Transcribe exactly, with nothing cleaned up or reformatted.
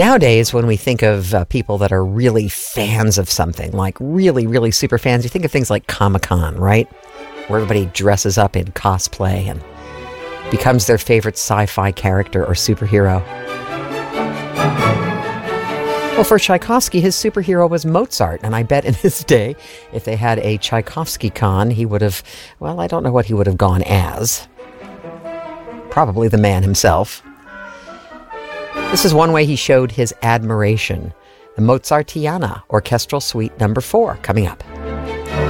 Nowadays, when we think of uh, people that are really fans of something, like really, really super fans, you think of things like Comic-Con, right? Where everybody dresses up in cosplay and becomes their favorite sci-fi character or superhero. Well, for Tchaikovsky, his superhero was Mozart, and I bet in his day, if they had a Tchaikovsky-Con, he would have, well, I don't know what he would have gone as. Probably the man himself. This is one way he showed his admiration. The Mozartiana Orchestral Suite number four, coming up.